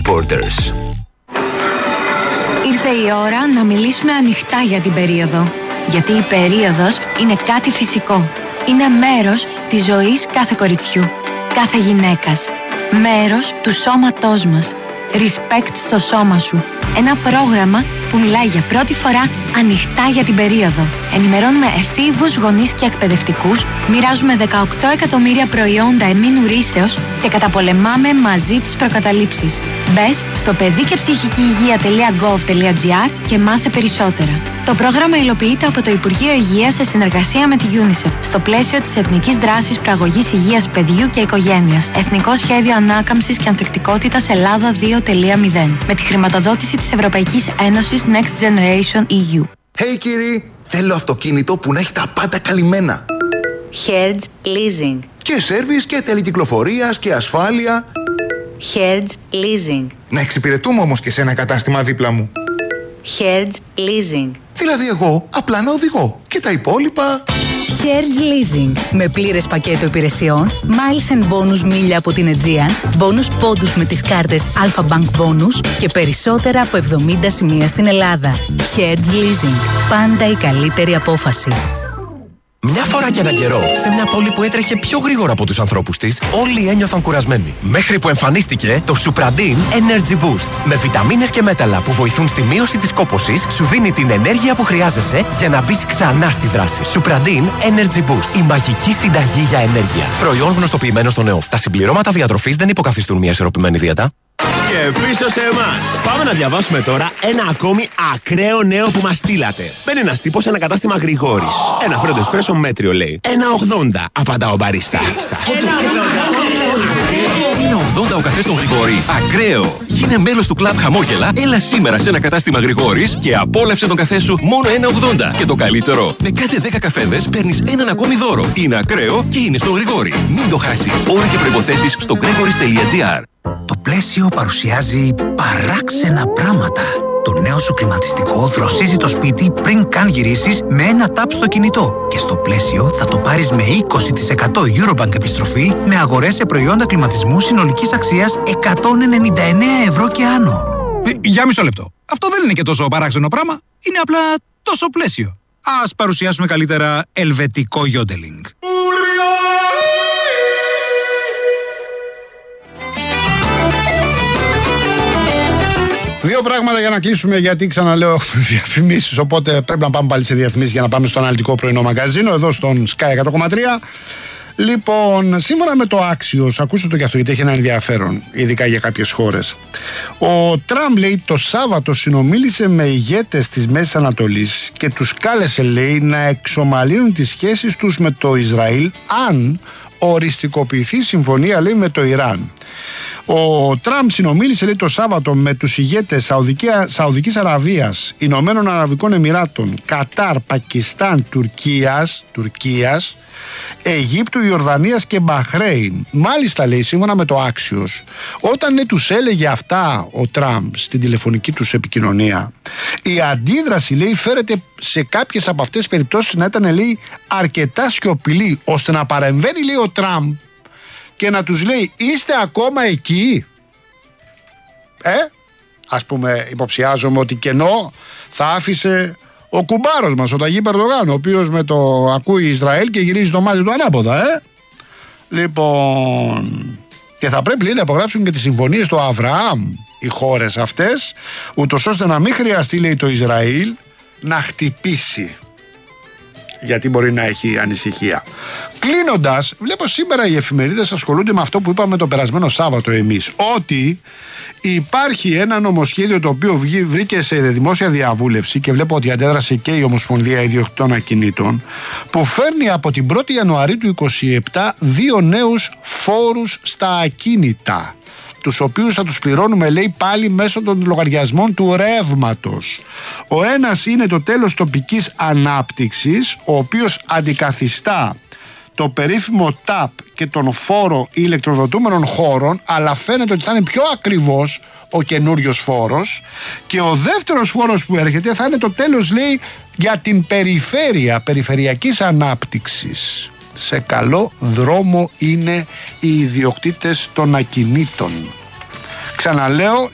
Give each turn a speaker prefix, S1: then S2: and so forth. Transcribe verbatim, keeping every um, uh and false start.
S1: Borders.
S2: Ήρθε η ώρα να μιλήσουμε ανοιχτά για την περίοδο. Γιατί η περίοδος είναι κάτι φυσικό. Είναι μέρος της ζωής κάθε κοριτσιού, κάθε γυναίκας. Μέρος του σώματός μας. Respect στο σώμα σου. Ένα πρόγραμμα που μιλάει για πρώτη φορά ανοιχτά για την περίοδο. Ενημερώνουμε εφήβους, γονείς και εκπαιδευτικούς, μοιράζουμε δεκαοκτώ εκατομμύρια προϊόντα εμμήνου ρύσεως και καταπολεμάμε μαζί τις προκαταλήψεις. Μπες στο παιδί και ψυχική υγεία τελεία γκοβ τελεία τζι άρ και μάθε περισσότερα. Το πρόγραμμα υλοποιείται από το Υπουργείο Υγείας σε συνεργασία με τη UNICEF στο πλαίσιο της Εθνικής Δράσης Προαγωγής Υγείας Παιδιού και Οικογένειας. Εθνικό Σχέδιο Ανάκαμψης και Ανθεκτικότητας Ελλάδα δύο τελεία μηδέν. Με τη χρηματοδότηση της Ευρωπαϊκής Ένωσης Next Generation ι γιου.
S3: Hey κύριοι, θέλω αυτοκίνητο που να έχει τα πάντα καλυμμένα.
S4: Hertz Leasing.
S3: Και σέρβις και τελεκυκλοφορίας και ασφάλεια.
S4: Hertz Leasing.
S3: Να εξυπηρετούμε όμως και σε ένα κατάστημα δίπλα μου.
S4: Hertz Leasing.
S3: Δηλαδή εγώ απλά να οδηγώ και τα υπόλοιπα...
S5: Hertz Leasing. Με πλήρες πακέτο υπηρεσιών, miles and bonus μίλια από την Aegean, bonus πόντους με τις κάρτες Alpha Bank Bonus και περισσότερα από εβδομήντα σημεία στην Ελλάδα. Hertz Leasing. Πάντα η καλύτερη απόφαση.
S1: Μια φορά και έναν καιρό, σε μια πόλη που έτρεχε πιο γρήγορα από τους ανθρώπους της, όλοι ένιωθαν κουρασμένοι. Μέχρι που εμφανίστηκε το Supradin Energy Boost. Με βιταμίνες και μέταλλα που βοηθούν στη μείωση της κόπωσης, σου δίνει την ενέργεια που χρειάζεσαι για να μπεις ξανά στη δράση. Supradin Energy Boost. Η μαγική συνταγή για ενέργεια. Προϊόν γνωστοποιημένο στον ΕΟΦ. Τα συμπληρώματα διατροφής δεν υποκαθιστούν μια ισορροπημένη δίαιτα.
S6: Και πίσω σε εμάς. Πάμε να διαβάσουμε τώρα ένα ακόμη ακραίο νέο που μας στείλατε. Μπαίνει ένας τύπος σε ένα κατάστημα Γρηγόρης. Ένα φρέντο εσπρέσο μέτριο λέει. Ένα ογδόντα, απαντά ο μπαρίστα.
S7: Είναι ογδόντα ο καφές των Γρηγόρη. Ακραίο. Γίνε μέλος του κλαμπ Χαμόγελα. Έλα σήμερα σε ένα κατάστημα Γρηγόρης και απόλαυσε τον καφέ σου μόνο ένα ογδόντα. Και το καλύτερο, με κάθε δέκα καφέδες παίρνεις έναν ακόμη δώρο. Είναι ακραίο και είναι στο Γρηγόρη. Μην το χάσεις. Όροι και προϋποθέσεις στο gregoris τελεία τζι άρ.
S8: Το πλαίσιο παρουσιάζει παράξενα πράγματα. Το νέο σου κλιματιστικό δροσίζει το σπίτι πριν καν γυρίσεις με ένα τάπ στο κινητό. Και στο πλαίσιο θα το πάρεις με είκοσι τοις εκατό Eurobank επιστροφή με αγορές σε προϊόντα κλιματισμού συνολικής αξίας εκατόν ενενήντα εννέα ευρώ και άνω.
S9: Ε, για μισό λεπτό. Αυτό δεν είναι και τόσο παράξενο πράγμα. Είναι απλά τόσο πλαίσιο. Ας παρουσιάσουμε καλύτερα ελβετικό yodeling. Δύο πράγματα για να κλείσουμε, γιατί ξαναλέω έχουμε διαφημίσεις, οπότε πρέπει να πάμε πάλι σε διαφημίσεις για να πάμε στο αναλυτικό πρωινό μαγκαζίνο εδώ στον Sky εκατό κόμμα τρία. Λοιπόν, σύμφωνα με το Axios, ακούστε το και αυτό γιατί έχει ένα ενδιαφέρον, ειδικά για κάποιες χώρες. Ο Τραμπ, λέει, το Σάββατο συνομίλησε με ηγέτες της Μέσης Ανατολής και τους κάλεσε, λέει, να εξομαλύνουν τις σχέσεις τους με το Ισραήλ αν οριστικοποιηθεί συμφωνία, λέει, με το Ιράν. Ο Τραμπ συνομίλησε, λέει, το Σάββατο με τους ηγέτες Σαουδικία, Σαουδικής Αραβίας, Ηνωμένων Αραβικών Εμιράτων, Κατάρ, Πακιστάν, Τουρκίας, Τουρκίας, Αιγύπτου, Ιορδανίας και Μπαχρέιν. Μάλιστα, λέει, σύμφωνα με το Axios, όταν, ναι, τους έλεγε αυτά ο Τραμπ στην τηλεφωνική τους επικοινωνία, η αντίδραση, λέει, φέρεται σε κάποιες από αυτές τις περιπτώσεις να ήταν, λέει, αρκετά σιωπηλή, ώστε να παρεμβαίνει, λέει, ο Τραμπ και να τους λέει, είστε ακόμα εκεί? Ε, ας πούμε, υποψιάζομαι ότι κενό θα άφησε ο κουμπάρος μας, ο Ταγί Περδογάν, ο οποίος με το ακούει Ισραήλ και γυρίζει το μάτι του ανάποδα, ε. Λοιπόν, και θα πρέπει, λέει, να υπογράψουν και τις συμφωνίες του Αβραάμ οι χώρες αυτές, ούτως ώστε να μην χρειαστεί, λέει, το Ισραήλ να χτυπήσει, γιατί μπορεί να έχει ανησυχία. Κλείνοντας, βλέπω σήμερα οι εφημερίδες ασχολούνται με αυτό που είπαμε το περασμένο Σάββατο εμείς, ότι υπάρχει ένα νομοσχέδιο το οποίο βρήκε σε δημόσια διαβούλευση και βλέπω ότι αντέδρασε και η Ομοσπονδία Ιδιοκτητών Ακινήτων, που φέρνει από την πρώτη Ιανουαρίου του είκοσι επτά δύο νέους φόρους στα ακίνητα, τους οποίους θα τους πληρώνουμε, λέει, πάλι μέσω των λογαριασμών του ρεύματος. Ο ένας είναι το τέλος τοπικής ανάπτυξης, ο οποίος αντικαθιστά το περίφημο τάπ και τον φόρο ηλεκτροδοτούμενων χώρων, αλλά φαίνεται ότι θα είναι πιο ακριβώς ο καινούριος φόρος. Και ο δεύτερος φόρος που έρχεται θα είναι το τέλος, λέει, για την περιφέρεια, περιφερειακής ανάπτυξης. Σε καλό δρόμο είναι οι ιδιοκτήτες των ακινήτων. Ξαναλέω,